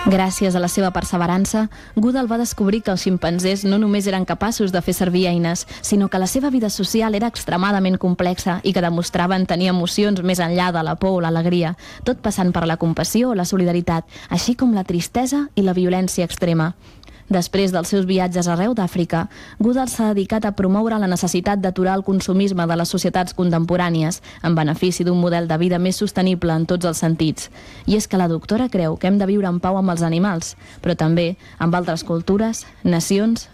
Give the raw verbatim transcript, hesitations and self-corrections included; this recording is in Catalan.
Gràcies a la seva perseverança, Goodall va descobrir que els ximpanzés no només eren capaços de fer servir eines, sinó que la seva vida social era extremadament complexa i que demostraven tenir emocions més enllà de la por o l'alegria, tot passant per la compassió o la solidaritat, així com la tristesa i la violència extrema. Després dels seus viatges arreu d'Àfrica, Goodall s'ha dedicat a promoure la necessitat d'aturar el consumisme de les societats contemporànies en benefici d'un model de vida més sostenible en tots els sentits. I és que la doctora creu que hem de viure en pau amb els animals, però també amb altres cultures, nacions